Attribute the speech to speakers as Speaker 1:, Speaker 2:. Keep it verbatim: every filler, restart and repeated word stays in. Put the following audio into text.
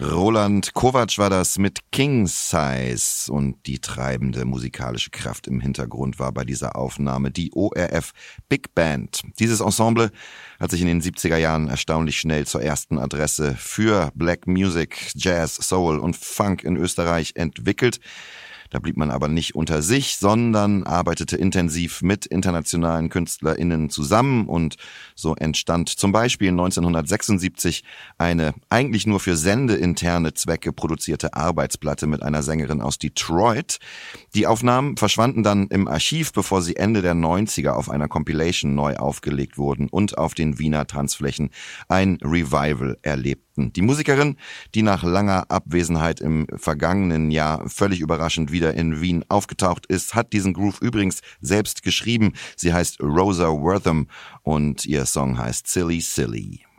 Speaker 1: Roland Kovac war das mit King Size und die treibende musikalische Kraft im Hintergrund war bei dieser Aufnahme die O R F Big Band. Dieses Ensemble hat sich in den siebziger Jahren erstaunlich schnell zur ersten Adresse für Black Music, Jazz, Soul und Funk in Österreich entwickelt. Da blieb man aber nicht unter sich, sondern arbeitete intensiv mit internationalen KünstlerInnen zusammen und so entstand zum Beispiel neunzehnhundertsechsundsiebzig eine eigentlich nur für sendeinterne Zwecke produzierte Arbeitsplatte mit einer Sängerin aus Detroit. Die Aufnahmen verschwanden dann im Archiv, bevor sie Ende der neunziger auf einer Compilation neu aufgelegt wurden und auf den Wiener Tanzflächen ein Revival erlebten. Die Musikerin, die nach langer Abwesenheit im vergangenen Jahr völlig überraschend wieder in Wien aufgetaucht ist, hat diesen Groove übrigens selbst geschrieben. Sie heißt Rosa Wortham und ihr Song heißt Silly Silly.